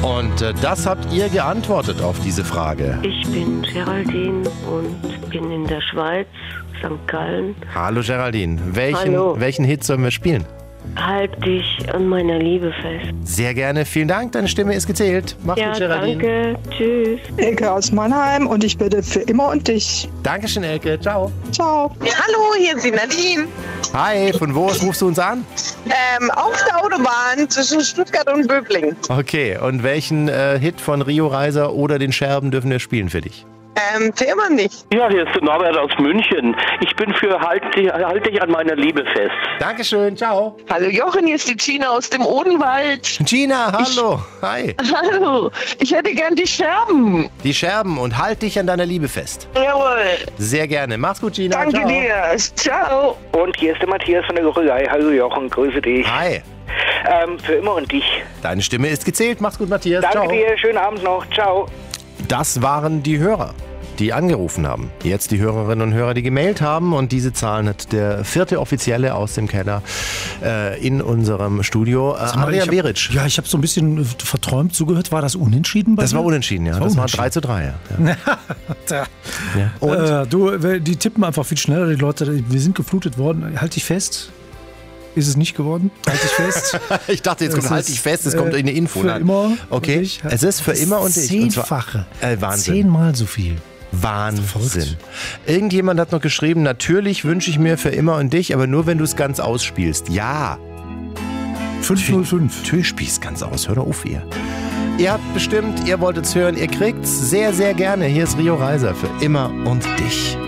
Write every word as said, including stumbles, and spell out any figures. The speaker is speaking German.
Und äh, das habt ihr geantwortet auf diese Frage. Ich bin Geraldine und bin in der Schweiz, Sankt Gallen. Hallo Geraldine, welchen, Hallo. welchen Hit sollen wir spielen? Halt dich an meiner Liebe fest. Sehr gerne, vielen Dank, deine Stimme ist gezählt. Mach's Ja, gut, Geraldine. danke. Tschüss. Elke aus Mannheim und ich bitte für immer und dich. Dankeschön, Elke, ciao. Ciao. Ja, hallo, hier ist die Nadine. Hi, von wo aus rufst du uns an? Ähm, auf der Autobahn zwischen Stuttgart und Böblingen. Okay, und welchen äh, Hit von Rio Reiser oder den Scherben dürfen wir spielen für dich? Ähm, für immer nicht. Ja, hier ist der Norbert aus München. Ich bin für Halt, halt dich an meiner Liebe fest. Dankeschön, ciao. Hallo Jochen, hier ist die Gina aus dem Odenwald. Gina, hallo. Hi. Hallo, ich hätte gern die Scherben. Die Scherben und halt dich an deiner Liebe fest. Jawohl. Sehr gerne. Mach's gut, Gina. Danke ciao. dir. Ciao. Und hier ist der Matthias von der Gorillei. Hallo Jochen, grüße dich. Hi. Ähm, für immer und dich. Deine Stimme ist gezählt. Mach's gut, Matthias. Danke ciao. dir, schönen Abend noch. Ciao. Das waren die Hörer, die angerufen haben. Jetzt die Hörerinnen und Hörer, die gemailt haben. Und diese Zahlen hat der vierte Offizielle aus dem Keller äh, in unserem Studio. Äh, Mal, Adrian ich Beric. Hab, ja, ich habe so ein bisschen verträumt zugehört. War das unentschieden bei Das dir? war unentschieden, ja. Das, das war, das war drei zu drei. Ja. ja. Ja. Und Äh, du, die tippen einfach viel schneller, die Leute. Wir sind geflutet worden. Halt dich fest. Ist es nicht geworden? Halt dich fest. ich dachte, jetzt kommt Es halt ist, dich fest, es kommt äh, eine Info. Für Nein. immer. Okay, und dich. es ist für Das immer und dich. Und zwar- Zehnfache. Äh, Wahnsinn. Zehnmal so viel. Wahnsinn. Verrückt. Irgendjemand hat noch geschrieben, natürlich wünsche ich mir für immer und dich, aber nur wenn du es ganz ausspielst. Ja, fünf null fünf. natürlich spielst ganz aus. Hör doch auf, ihr. Ihr habt bestimmt, ihr wolltet es hören, ihr kriegt's sehr, sehr gerne. Hier ist Rio Reiser für immer und dich.